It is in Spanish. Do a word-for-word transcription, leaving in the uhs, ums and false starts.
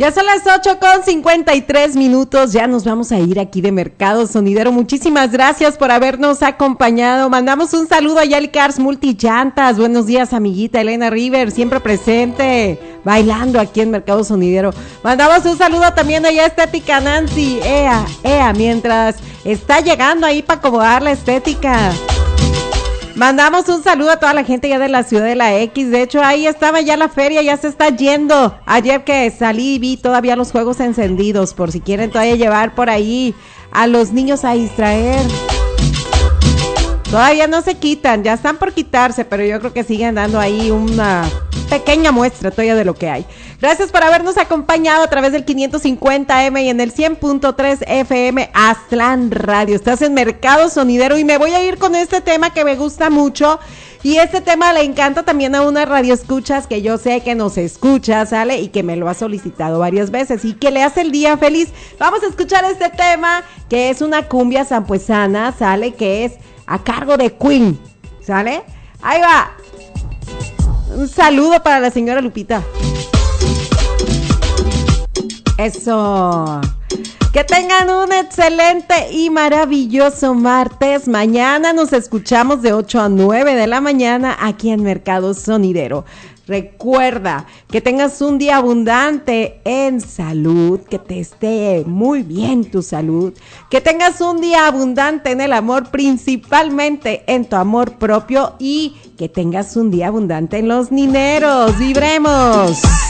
Ya son las ocho con cincuenta y tres minutos, ya nos vamos a ir aquí de Mercado Sonidero. Muchísimas gracias por habernos acompañado. Mandamos un saludo a Yali Cars Multillantas. Buenos días, amiguita Elena River, siempre presente, bailando aquí en Mercado Sonidero. Mandamos un saludo también a Estética Nancy, ea, ea, mientras está llegando ahí para acomodar la estética. Mandamos un saludo a toda la gente ya de la ciudad de la X. De hecho, ahí estaba ya la feria, ya se está yendo. Ayer que salí vi todavía los juegos encendidos, por si quieren todavía llevar por ahí a los niños a distraer. Todavía no se quitan, ya están por quitarse, pero yo creo que siguen dando ahí una pequeña muestra todavía de lo que hay. Gracias por habernos acompañado a través del quinientos cincuenta eme y en el cien punto tres efe eme Aztlán Radio. Estás en Mercado Sonidero y me voy a ir con este tema que me gusta mucho. Y este tema le encanta también a una radioescuchas que yo sé que nos escucha, ¿sale? Y que me lo ha solicitado varias veces y que le hace el día feliz. Vamos a escuchar este tema que es una cumbia sampuesana, ¿sale? Que es a cargo de Queen, ¿sale? Ahí va. Un saludo para la señora Lupita. Eso. Que tengan un excelente y maravilloso martes. Mañana nos escuchamos de ocho a nueve de la mañana aquí en Mercado Sonidero. Recuerda que tengas un día abundante en salud, que te esté muy bien tu salud, que tengas un día abundante en el amor, principalmente en tu amor propio, y que tengas un día abundante en los dineros. ¡Vibremos!